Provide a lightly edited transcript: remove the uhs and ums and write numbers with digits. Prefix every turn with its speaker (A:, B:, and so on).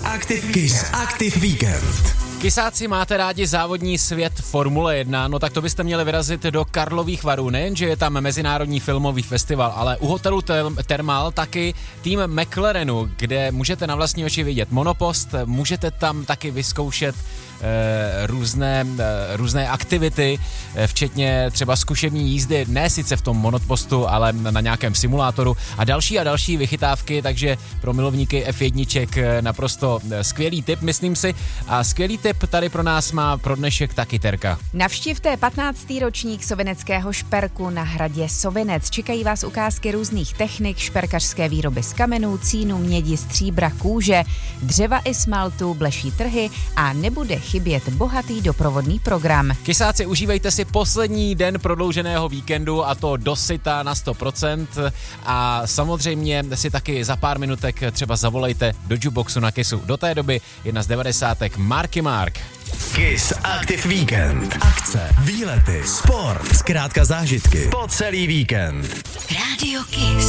A: Kiss Active Weekend.
B: Kysáci, máte rádi závodní svět Formule 1, no tak to byste měli vyrazit do Karlových Varů. Nejenže je tam Mezinárodní filmový festival, ale u hotelu Thermal taky tým McLarenu, kde můžete na vlastní oči vidět monopost, můžete tam taky vyzkoušet různé aktivity, včetně třeba zkušební jízdy, ne sice v tom monopostu, ale na nějakém simulátoru a další vychytávky, takže pro milovníky F1 naprosto skvělý tip, myslím si. A skvělý tip tady pro nás má pro dnešek taky Terka.
C: Navštivte 15. ročník sovineckého šperku na hradě Sovinec. Čekají vás ukázky různých technik, šperkařské výroby z kamenů, cínu, mědi, stříbra, kůže, dřeva i smaltu, bleší trhy a nebude chybět bohatý doprovodný program.
B: Kysáci, užívejte si poslední den prodlouženého víkendu a to dosyta na 100% a samozřejmě si taky za pár minutek třeba zavolejte do jukeboxu na Kissu. Do té doby jedna z 90. Marky Mark.
A: Kiss Active Weekend. Akce, výlety, sport, zkrátka zážitky po celý víkend.
D: Rádio Kiss.